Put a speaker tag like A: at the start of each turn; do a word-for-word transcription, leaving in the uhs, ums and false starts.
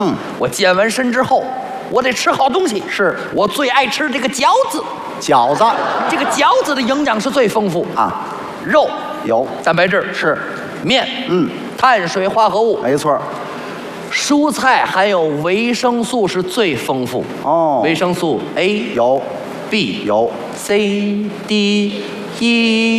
A: 嗯，
B: 我健完身之后，我得吃好东西。
A: 是
B: 我最爱吃这个饺子，
A: 饺子
B: 这个饺子的营养是最丰富
A: 啊，
B: 肉
A: 有
B: 蛋白质
A: 是，
B: 面
A: 嗯，
B: 碳水化合物，
A: 没错。
B: 蔬菜含有维生素是最丰富
A: 哦，
B: 维生素 A
A: 有
B: B
A: 有
B: C D E